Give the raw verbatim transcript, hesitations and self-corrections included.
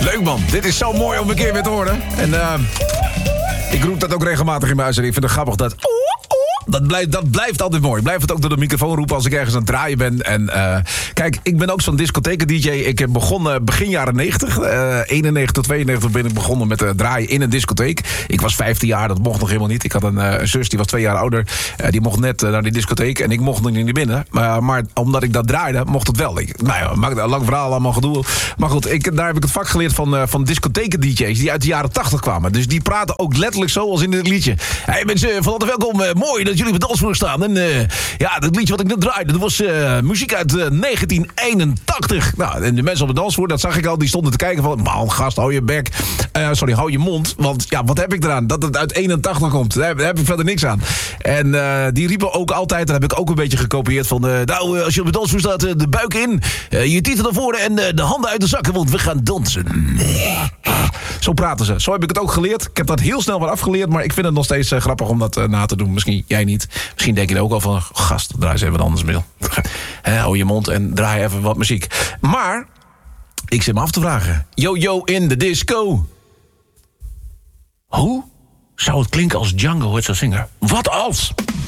Leuk man, dit is zo mooi om een keer weer te horen. En uh, ik roep dat ook regelmatig in mijn huis. En ik vind het grappig dat... Dat blijft, dat blijft altijd mooi. Ik blijf het ook door de microfoon roepen als ik ergens aan het draaien ben. En uh, kijk, ik ben ook zo'n discotheken-D J. Ik heb begonnen begin jaren negentig. Uh, eenennegentig tot tweeënnegentig ben ik begonnen met uh, draaien in een discotheek. Ik was vijftien jaar, dat mocht nog helemaal niet. Ik had een, uh, een zus, die was twee jaar ouder. Uh, die mocht net uh, naar die discotheek en ik mocht nog niet binnen. Uh, maar omdat ik dat draaide, mocht het wel. Ik, nou ja, maakt een lang verhaal, allemaal gedoe. Maar goed, ik, daar heb ik het vak geleerd van, uh, van discotheken-D J's die uit de jaren tachtig kwamen. Dus die praten ook letterlijk zo als in dit liedje. Hey mensen, van harte welkom. Uh, mooi dat jullie op de dansvloer staan. En uh, ja, dat liedje wat ik net draaide, dat was uh, muziek uit uh, negentien eenentachtig. Nou, en de mensen op de dansvloer, dat zag ik al, die stonden te kijken van, man, gast, hou je bek. Uh, sorry, hou je mond. Want ja, wat heb ik eraan? Dat het uit eenentachtig komt. Daar heb, daar heb ik verder niks aan. En uh, die riepen ook altijd, dat heb ik ook een beetje gekopieerd van, uh, nou, uh, als je op de dansvloer staat, uh, de buik in, uh, je titel naar voren en uh, de handen uit de zakken, want we gaan dansen. Zo praten ze. Zo heb ik het ook geleerd. Ik heb dat heel snel weer afgeleerd, maar ik vind het nog steeds uh, grappig om dat uh, na te doen. Misschien jij niet. Misschien denk je er ook al van, gast, draai eens even wat anders mee. He, hou je mond en draai even wat muziek. Maar, ik zit me af te vragen. Yo, yo, in de disco. Hoe zou het klinken als Django het zou zingen? Wat als...